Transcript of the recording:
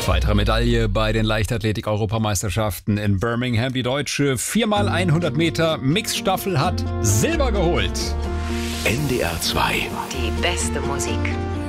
Weitere Medaille bei den Leichtathletik-Europameisterschaften in Birmingham. Die deutsche 4x100 Meter Mixstaffel hat Silber geholt. NDR 2. Die beste Musik.